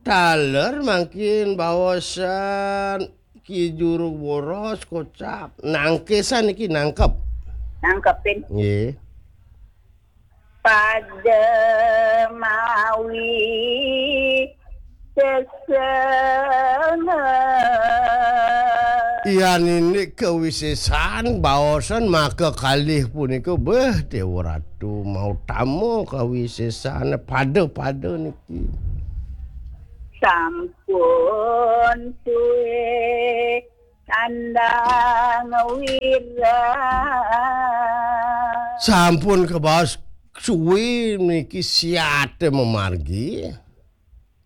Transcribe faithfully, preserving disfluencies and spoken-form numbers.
Daler mangkin bawasan Ki Juru Boros kocap nangkesan iki nangkep. Nangkepin. Nggih. Pada mawi sesena. Iya ini kewisesan bawasan maka kalih punika beh Dewa Ratu mau tamu kewisesan pada-pada niki. Sampun suwe kandang wira. Sampun kebaos suwi niki siate memargi.